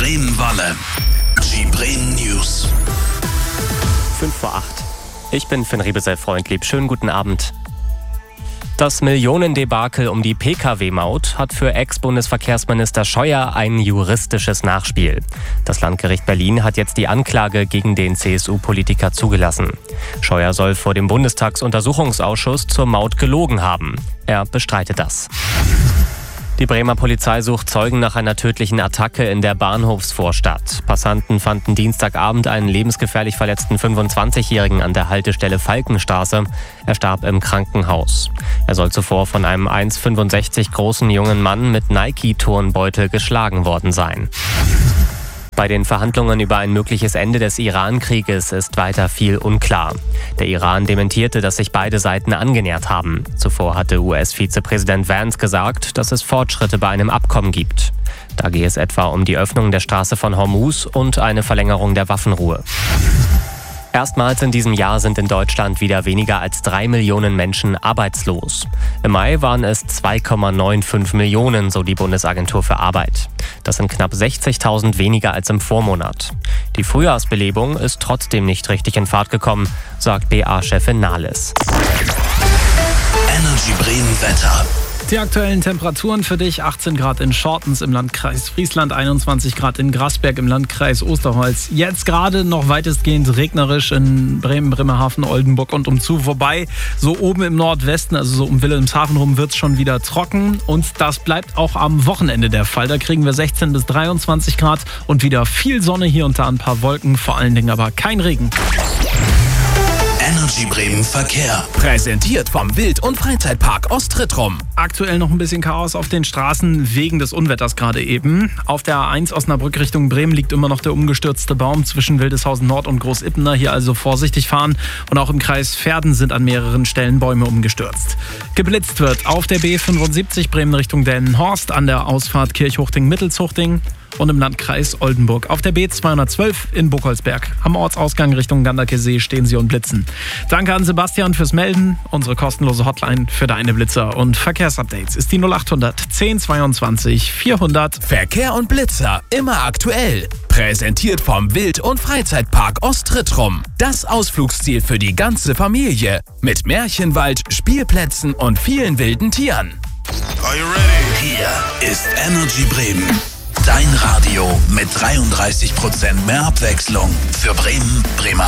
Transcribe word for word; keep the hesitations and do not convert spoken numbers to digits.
Bremen-Walle. Die Bremen News. fünf vor acht. Ich bin Finn Riebesell-Freundlieb. Schönen guten Abend. Das Millionendebakel um die P K W-Maut hat für Ex-Bundesverkehrsminister Scheuer ein juristisches Nachspiel. Das Landgericht Berlin hat jetzt die Anklage gegen den C S U-Politiker zugelassen. Scheuer soll vor dem Bundestagsuntersuchungsausschuss zur Maut gelogen haben. Er bestreitet das. Die Bremer Polizei sucht Zeugen nach einer tödlichen Attacke in der Bahnhofsvorstadt. Passanten fanden Dienstagabend einen lebensgefährlich verletzten fünfundzwanzigjährigen an der Haltestelle Falkenstraße. Er starb im Krankenhaus. Er soll zuvor von einem eins Komma fünfundsechzig großen jungen Mann mit Nike-Turnbeutel geschlagen worden sein. Bei den Verhandlungen über ein mögliches Ende des Iran-Krieges ist weiter viel unklar. Der Iran dementierte, dass sich beide Seiten angenähert haben. Zuvor hatte U S-Vizepräsident Vance gesagt, dass es Fortschritte bei einem Abkommen gibt. Da gehe es etwa um die Öffnung der Straße von Hormuz und eine Verlängerung der Waffenruhe. Erstmals in diesem Jahr sind in Deutschland wieder weniger als drei Millionen Menschen arbeitslos. Im Mai waren es zwei Komma fünfundneunzig Millionen, so die Bundesagentur für Arbeit. Das sind knapp sechzigtausend weniger als im Vormonat. Die Frühjahrsbelebung ist trotzdem nicht richtig in Fahrt gekommen, sagt B A-Chefin Nahles. Energy Bremen Wetter. Die aktuellen Temperaturen für dich: achtzehn Grad in Schortens im Landkreis Friesland, einundzwanzig Grad in Grasberg im Landkreis Osterholz. Jetzt gerade noch weitestgehend regnerisch in Bremen, Bremerhaven, Oldenburg und umzu. Wobei, so oben im Nordwesten, also so um Wilhelmshaven rum, wird es schon wieder trocken. Und das bleibt auch am Wochenende der Fall. Da kriegen wir sechzehn bis dreiundzwanzig Grad und wieder viel Sonne, hier und da ein paar Wolken, vor allen Dingen aber kein Regen. Energy Bremen Verkehr. Präsentiert vom Wild- und Freizeitpark Ostrittrum. Aktuell noch ein bisschen Chaos auf den Straßen wegen des Unwetters gerade eben. Auf der A eins Osnabrück Richtung Bremen liegt immer noch der umgestürzte Baum zwischen Wildeshausen Nord und Großippener. Hier also vorsichtig fahren. Und auch im Kreis Verden sind an mehreren Stellen Bäume umgestürzt. Geblitzt wird auf der B fünfundsiebzig Bremen Richtung Delmenhorst, an der Ausfahrt Kirchhuchting-Mittelshuchting. Und im Landkreis Oldenburg. Auf der B zweihundertzwölf in Buchholzberg. Am Ortsausgang Richtung Ganderkesee stehen sie und blitzen. Danke an Sebastian fürs Melden. Unsere kostenlose Hotline für deine Blitzer und Verkehrsupdates ist die null achthundert zehn zweiundzwanzig vierhundert. Verkehr und Blitzer immer aktuell. Präsentiert vom Wild- und Freizeitpark Ostrittrum. Das Ausflugsziel für die ganze Familie. Mit Märchenwald, Spielplätzen und vielen wilden Tieren. Are you ready? Hier ist Energy Bremen. Dein Radio mit dreiunddreißig Prozent mehr Abwechslung für Bremen, Bremerhaven.